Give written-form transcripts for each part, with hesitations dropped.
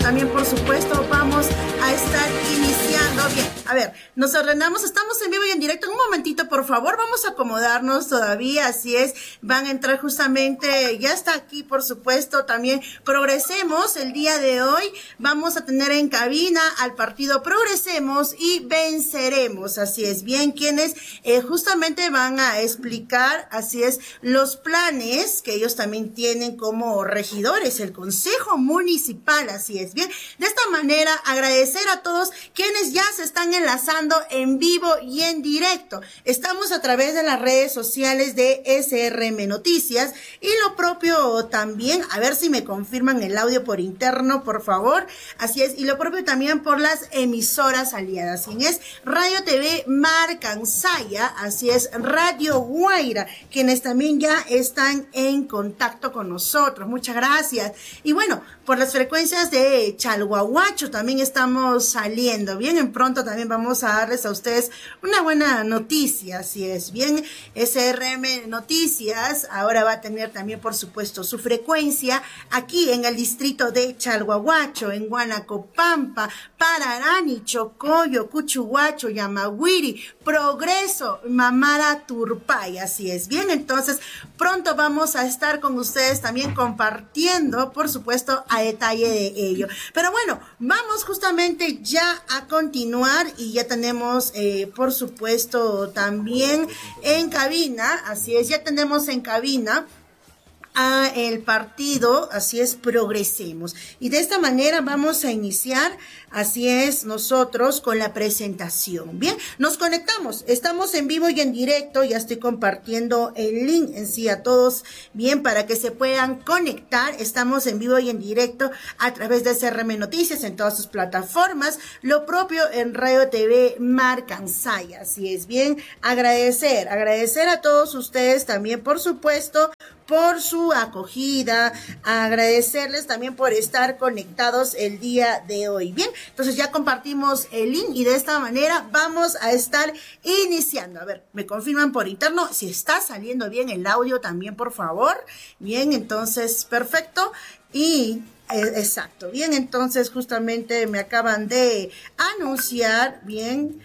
También, por supuesto, vamos a estar iniciando. Bien, a ver, nos ordenamos, estamos en vivo y en directo. Un momentito, por favor, vamos a acomodarnos todavía, así es. Van a entrar justamente, ya está aquí, por supuesto, también Progresemos. El día de hoy vamos a tener en cabina al partido Progresemos y Venceremos, así es. Bien, quienes justamente van a explicar, así es, los planes que ellos también tienen como regidores, el Consejo Municipal, así es. Bien, de esta manera agradecer a todos quienes ya se están enlazando en vivo y en directo. Estamos a través de las redes sociales de SRM Noticias y lo propio también, a ver si me confirman el audio por interno, por favor, así es, y lo propio también por las emisoras aliadas, así es, Radio TV Marcansaya, así es, Radio Guaira, quienes también ya están en contacto con nosotros, muchas gracias, y bueno, por las frecuencias de Chalhuahuacho también estamos saliendo. Bien, en pronto también vamos a darles a ustedes una buena noticia, así es. Bien, SRM Noticias ahora va a tener también, por supuesto, su frecuencia aquí en el distrito de Chalhuahuacho, en Guanacopampa, Pararani, Chocoyo, Cuchuhuacho, Yamaguiri, Progreso, Mamara, Turpay, así es. Bien, entonces pronto vamos a estar con ustedes también compartiendo, por supuesto, a detalle de ello. Pero bueno, vamos justamente ya a continuar y ya tenemos, por supuesto, también en cabina, así es, ya tenemos en cabina a el partido, así es, Progresemos. Y de esta manera vamos a iniciar, así es, nosotros con la presentación. Bien, nos conectamos, estamos en vivo y en directo, ya estoy compartiendo el link en sí a todos, bien, para que se puedan conectar. Estamos en vivo y en directo a través de SRM Noticias en todas sus plataformas, lo propio en Radio TV Marcansaya, así es. Bien, agradecer a todos ustedes también, por supuesto, por su acogida, agradecerles también por estar conectados el día de hoy. Bien, entonces ya compartimos el link y de esta manera vamos a estar iniciando. A ver, me confirman por interno si está saliendo bien el audio también, por favor. Bien, entonces, perfecto. Y exacto, bien, entonces justamente me acaban de anunciar, bien,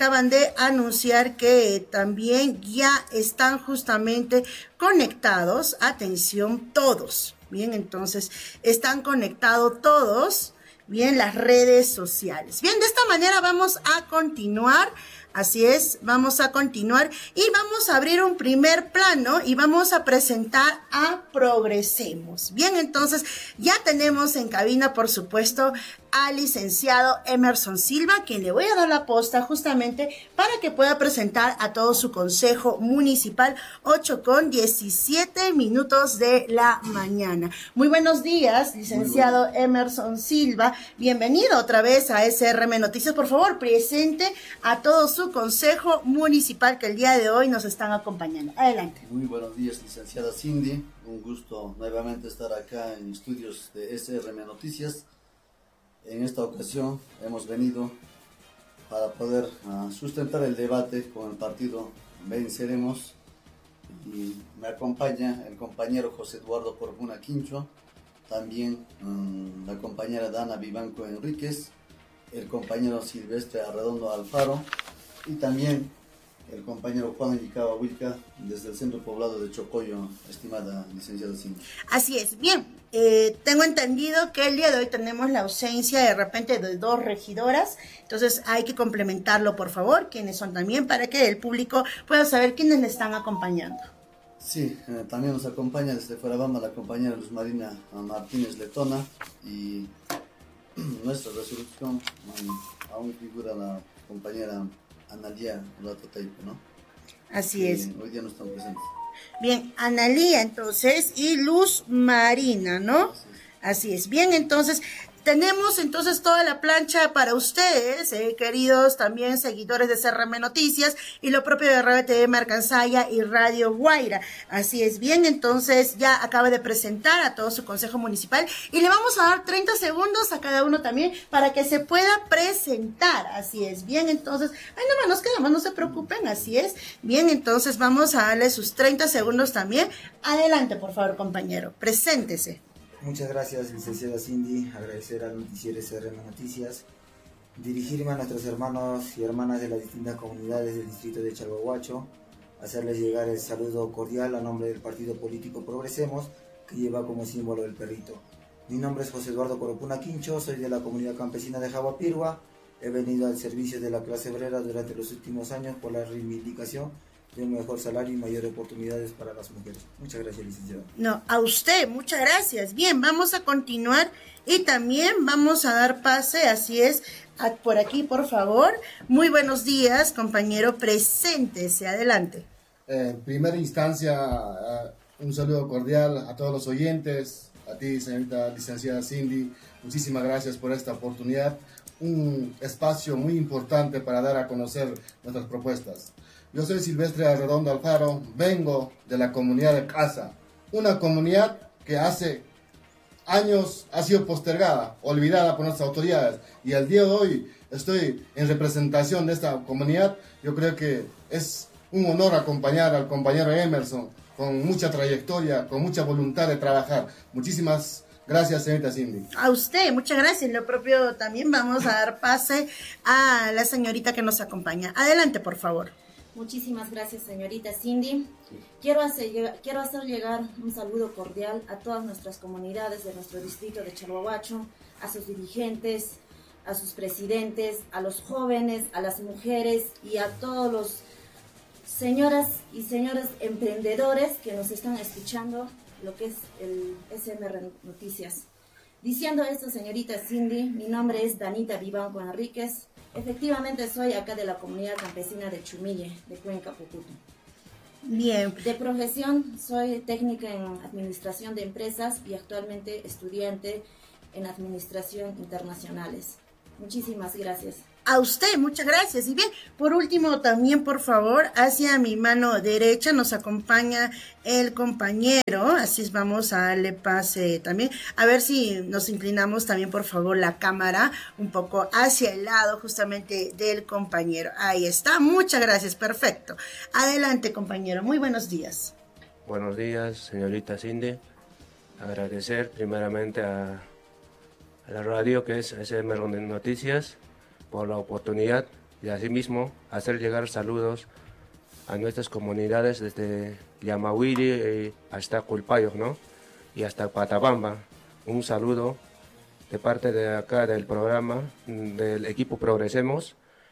que también ya están justamente conectados. Atención, todos. Bien, entonces están conectados todos. Bien, las redes sociales. Bien, de esta manera vamos a continuar. Así es, vamos a continuar y vamos a abrir un primer plano y vamos a presentar a Progresemos. Bien, entonces ya tenemos en cabina, por supuesto, al licenciado Emerson Silva, quien le voy a dar la posta justamente para que pueda presentar a todo su consejo municipal, 8:17 de la mañana. Muy buenos días, licenciado Emerson Silva. Bienvenido otra vez a SRM Noticias. Por favor, presente a todo su consejo municipal que el día de hoy nos están acompañando. Adelante. Muy buenos días, licenciada Cindy. Un gusto nuevamente estar acá en estudios de SRM Noticias. En esta ocasión hemos venido para poder sustentar el debate con el partido Venceremos y me acompaña el compañero José Eduardo Corbuna Quincho, también la compañera Dana Vivanco Enríquez, el compañero Silvestre Arredondo Alfaro y también el compañero Juan Yicaba Huilca desde el centro poblado de Chocoyo, estimada licenciada Cindy. Así es, bien, tengo entendido que el día de hoy tenemos la ausencia de repente de 2 regidoras, entonces hay que complementarlo, por favor, quiénes son también, para que el público pueda saber quiénes le están acompañando. Sí, también nos acompaña desde Fuerabamba la compañera Luz Marina Martínez Letona y nuestra resolución aún figura la compañera Analía Rato Taipo, ¿no? Así es. Hoy día no están presentes. Bien, Analía entonces y Luz Marina, ¿no? Así es. Bien, entonces tenemos entonces toda la plancha para ustedes, queridos también seguidores de CRM Noticias y lo propio de Radio TV Marcansaya y Radio Guaira. Así es. Bien, entonces ya acaba de presentar a todo su consejo municipal y le vamos a dar 30 segundos a cada uno también para que se pueda presentar. Así es. Bien, entonces, ay, no más nos quedamos, no se preocupen, así es. Bien, entonces vamos a darle sus 30 segundos también. Adelante, por favor, compañero, preséntese. Muchas gracias, licenciada Cindy. Agradecer al noticiero SRM Noticias. Dirigirme a nuestros hermanos y hermanas de las distintas comunidades del distrito de Chalhuahuacho. Hacerles llegar el saludo cordial a nombre del partido político Progresemos, que lleva como símbolo el perrito. Mi nombre es José Eduardo Coropuna Quincho, soy de la comunidad campesina de Jaguapirgua. He venido al servicio de la clase obrera durante los últimos años por la reivindicación de un mejor salario y mayores oportunidades para las mujeres. Muchas gracias, licenciada. No, a usted, muchas gracias. Bien, vamos a continuar y también vamos a dar pase, así es, por aquí, por favor. Muy buenos días, compañero, preséntese, adelante. En primera instancia, un saludo cordial a todos los oyentes, a ti, señorita licenciada Cindy. Muchísimas gracias por esta oportunidad, un espacio muy importante para dar a conocer nuestras propuestas. Yo soy Silvestre Arredondo Alfaro, vengo de la comunidad de Casa, una comunidad que hace años ha sido postergada, olvidada por nuestras autoridades, y al día de hoy estoy en representación de esta comunidad. Yo creo que es un honor acompañar al compañero Emerson con mucha trayectoria, con mucha voluntad de trabajar. Muchísimas gracias, señorita Cindy. A usted, muchas gracias. Lo propio también vamos a dar pase a la señorita que nos acompaña. Adelante, por favor. Muchísimas gracias, señorita Cindy. Quiero hacer llegar un saludo cordial a todas nuestras comunidades de nuestro distrito de Chalhuahuacho, a sus dirigentes, a sus presidentes, a los jóvenes, a las mujeres y a todos los señoras y señores emprendedores que nos están escuchando lo que es el SMR Noticias. Diciendo esto, señorita Cindy, mi nombre es Danita Vivanco Enríquez. Efectivamente soy acá de la comunidad campesina de Chumille, de Cuenca, Pucuto. Bien. De profesión soy técnica en administración de empresas y actualmente estudiante en administración internacionales. Muchísimas gracias. A usted, muchas gracias. Y bien, por último también, por favor, hacia mi mano derecha nos acompaña el compañero, así es, vamos a darle pase también. A ver si nos inclinamos también, por favor, la cámara un poco hacia el lado justamente del compañero. Ahí está, muchas gracias, perfecto. Adelante, compañero, muy buenos días. Buenos días, señorita Cindy. Agradecer primeramente a la radio que es SMR Noticias por la oportunidad y asimismo hacer llegar saludos a nuestras comunidades desde Yamahuiri hasta Culpayo, ¿no? Y hasta Patabamba. Un saludo de parte de acá del programa del equipo Progresemos.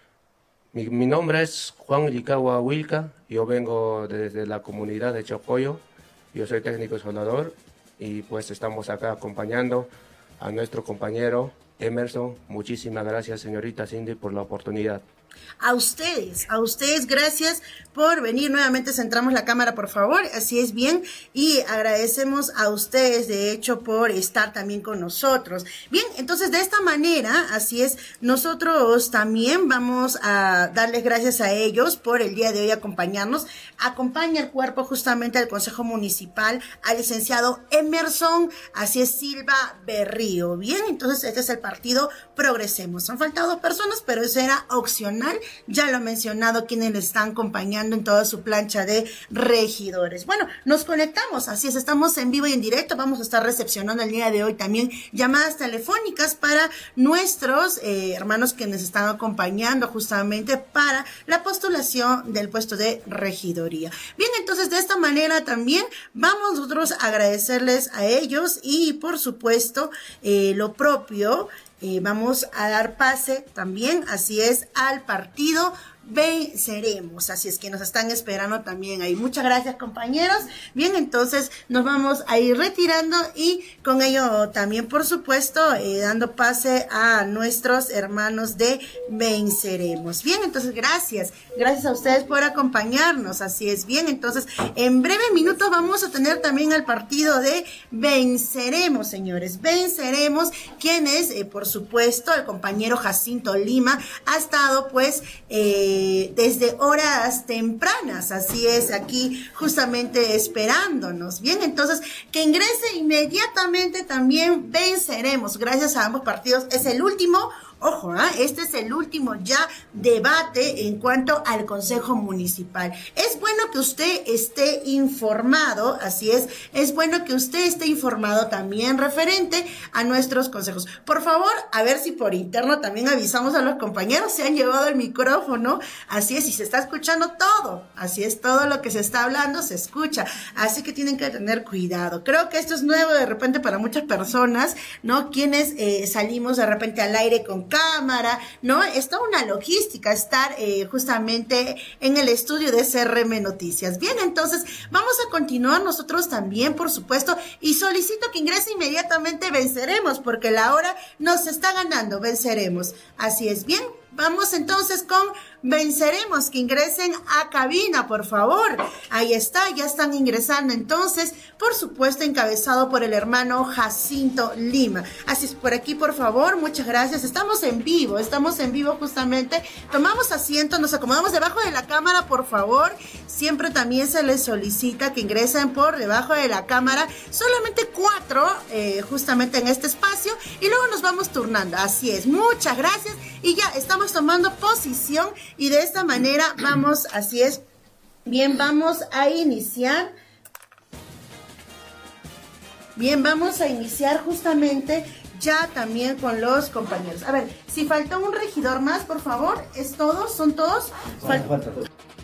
Mi nombre es Juan Licawa Wilca, yo vengo desde la comunidad de Chocoyo, yo soy técnico soldador y pues estamos acá acompañando a nuestro compañero Emerson. Muchísimas gracias, señorita Cindy, por la oportunidad. A ustedes, gracias por venir. Nuevamente centramos la cámara, por favor, así es, bien, y agradecemos a ustedes, de hecho, por estar también con nosotros. Bien, entonces, de esta manera, así es, nosotros también vamos a darles gracias a ellos por el día de hoy acompañarnos. Acompaña el cuerpo justamente del Consejo Municipal al licenciado Emerson, así es, Silva Berrío. Bien, entonces, este es el partido Progresemos. Han faltado 2 personas, pero eso era opcional. Ya lo he mencionado, quienes le están acompañando en toda su plancha de regidores. Bueno, nos conectamos, así es, estamos en vivo y en directo. Vamos a estar recepcionando el día de hoy también llamadas telefónicas para nuestros hermanos que nos están acompañando justamente para la postulación del puesto de regidoría. Bien, entonces de esta manera también vamos nosotros a agradecerles a ellos y por supuesto lo propio. Vamos a dar pase también, así es, al partido Venceremos, así es que nos están esperando también ahí. Muchas gracias, compañeros. Bien, entonces nos vamos a ir retirando y con ello también, por supuesto, dando pase a nuestros hermanos de Venceremos. Bien, entonces gracias a ustedes por acompañarnos, así es. Bien, entonces en breves minutos vamos a tener también al partido de Venceremos, señores. Venceremos, quien es, por supuesto, el compañero Jacinto Lima, ha estado pues desde horas tempranas, así es, aquí justamente esperándonos. Bien, entonces que ingrese inmediatamente también Venceremos. Gracias a ambos partidos, es el último Ojo, este es el último ya debate en cuanto al Consejo Municipal. Es bueno que usted esté informado, así es bueno que usted esté informado también referente a nuestros consejos. Por favor, a ver si por interno también avisamos a los compañeros, se han llevado el micrófono, así es, y se está escuchando todo, así es, todo lo que se está hablando se escucha, así que tienen que tener cuidado. Creo que esto es nuevo de repente para muchas personas, ¿no? Quienes salimos de repente al aire con cámara, ¿no? Es toda una logística estar justamente en el estudio de SRM Noticias. Bien, entonces vamos a continuar nosotros también, por supuesto, y solicito que ingrese inmediatamente Venceremos, porque la hora nos está ganando, Venceremos. Así es, bien. Vamos entonces con Venceremos, que ingresen a cabina, por favor. Ahí está, ya están ingresando entonces, por supuesto, encabezado por el hermano Jacinto Lima. Así es, por aquí, por favor, muchas gracias. Estamos en vivo justamente. Tomamos asiento, nos acomodamos debajo de la cámara, por favor. Siempre también se les solicita que ingresen por debajo de la cámara. Solamente 4, justamente en este espacio, y luego nos vamos turnando. Así es, muchas gracias. Y ya estamos tomando posición y de esta manera vamos, así es, bien, vamos a iniciar. Bien, vamos a iniciar justamente ya también con los compañeros. A ver, si faltó un regidor más, por favor, ¿es todos? ¿Son todos?